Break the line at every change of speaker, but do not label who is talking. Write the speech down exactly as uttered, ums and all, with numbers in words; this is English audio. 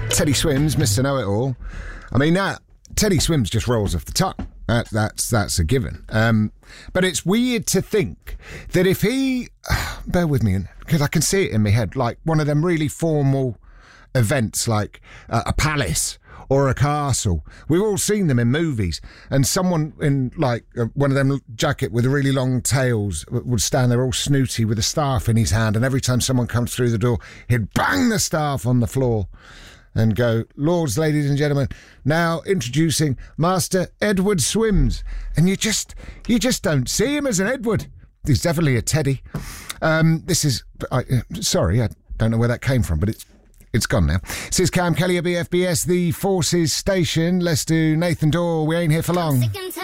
Teddy Swims, Mister Know-It-All. I mean, that Teddy Swims just rolls off the tongue. That, that's that's a given. Um, but it's weird to think that if he, bear with me, because I can see it in my head, like one of them really formal events, like uh, a palace or a castle. We've all seen them in movies, and someone in like uh, one of them jacket with really long tails would stand there all snooty with a staff in his hand, and every time someone comes through the door, he'd bang the staff on the floor and go, "Lords, ladies and gentlemen, now introducing Master Edward Swims." And you just, you just don't see him as an Edward. He's definitely a Teddy. Um, this is, I, uh, sorry, I don't know where that came from, but it's it's gone now. This is Cam Kelly at B F B S, the Forces Station. Let's do Nathan Dorr. We ain't here for long.